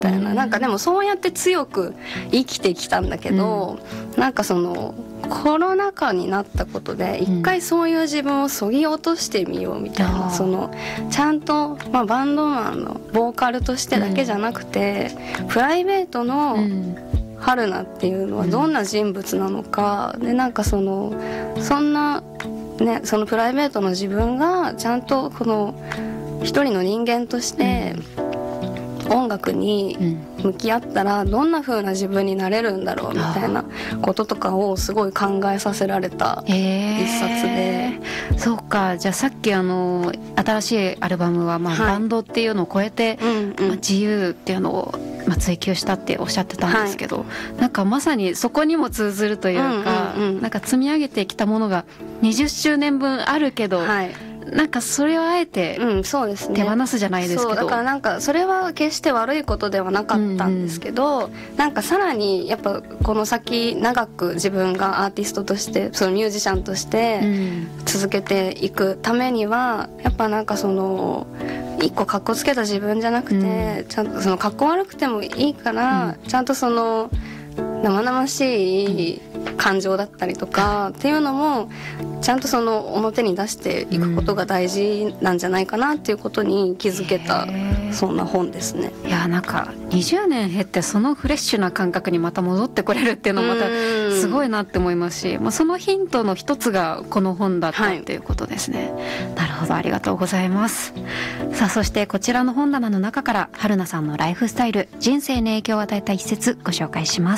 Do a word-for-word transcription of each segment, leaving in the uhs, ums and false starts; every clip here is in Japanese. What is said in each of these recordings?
たいな、なんかでもそうやって強く生きてきたんだけど、うん、なんかそのコロナ禍になったことで一回そういう自分をそぎ落としてみようみたいな、うん、そのちゃんと、まあ、バンドマンのボーカルとしてだけじゃなくて、うん、プライベートの春菜っていうのはどんな人物なのか、うん、でなんかそのそんなね、そのプライベートの自分がちゃんとこの一人の人間として、うん音楽に向き合ったらどんな風な自分になれるんだろうみたいなこととかをすごい考えさせられた一冊で、 えー、そうか。じゃあさっきあの新しいアルバムはまあバンドっていうのを超えて、はいうんうんまあ、自由っていうのをまあ追求したっておっしゃってたんですけど、はい、なんかまさにそこにも通ずるというか、うんうんうん、なんか積み上げてきたものがにじゅっしゅうねんぶんあるけど、はいなんかそれをあえて手放すじゃないですけど、 うんそうですね、そうだからなんかそれは決して悪いことではなかったんですけど、うんうん、なんかさらにやっぱこの先長く自分がアーティストとしてそのミュージシャンとして続けていくためにはやっぱなんかその一個かっこつけた自分じゃなくて、うん、ちゃんとそのかっこ悪くてもいいから、うん、ちゃんとその生々しい感情だったりとかっていうのもちゃんとその表に出していくことが大事なんじゃないかなっていうことに気づけた、そんな本ですね。 いやなんかにじゅうねん経ってそのフレッシュな感覚にまた戻ってこれるっていうのもまたすごいなって思いますし、まあ、そのヒントの一つがこの本だったっていうことですね、はい、なるほどありがとうございます。さあそしてこちらの本棚の中から春菜さんのライフスタイル人生に影響を与えた一節ご紹介します。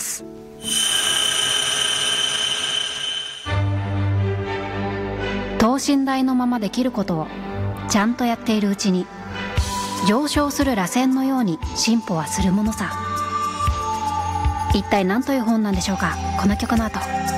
等身大のままできることをちゃんとやっているうちに上昇する螺旋のように進歩はするものさ。一体何という本なんでしょうか。この曲の後